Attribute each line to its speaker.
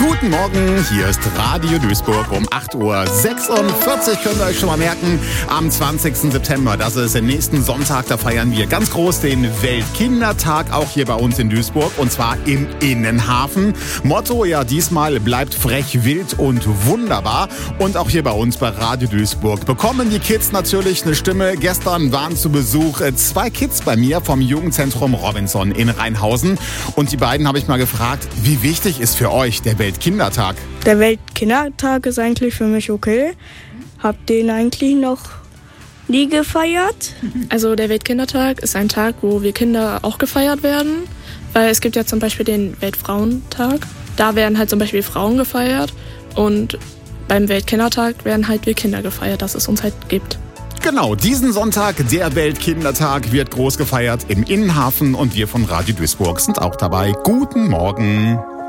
Speaker 1: Guten Morgen, hier ist Radio Duisburg um 8.46 Uhr. Könnt ihr euch schon mal merken, am 20. September, das ist der nächsten Sonntag, da feiern wir ganz groß den Weltkindertag, auch hier bei uns in Duisburg, und zwar im Innenhafen. Motto, ja, diesmal bleibt frech, wild und wunderbar. Und auch hier bei uns bei Radio Duisburg bekommen die Kids natürlich eine Stimme. Gestern waren zu Besuch 2 Kids bei mir vom Jugendzentrum Robinson in Rheinhausen. Und die beiden habe ich mal gefragt, wie wichtig ist für euch der Weltkindertag?
Speaker 2: Der Weltkindertag ist eigentlich für mich okay. Hab den eigentlich noch nie gefeiert.
Speaker 3: Also der Weltkindertag ist ein Tag, wo wir Kinder auch gefeiert werden. Weil es gibt ja zum Beispiel den Weltfrauentag. Da werden halt zum Beispiel Frauen gefeiert. Und beim Weltkindertag werden halt wir Kinder gefeiert, dass es uns halt gibt.
Speaker 1: Genau, diesen Sonntag, der Weltkindertag, wird groß gefeiert im Innenhafen und wir von Radio Duisburg sind auch dabei. Guten Morgen.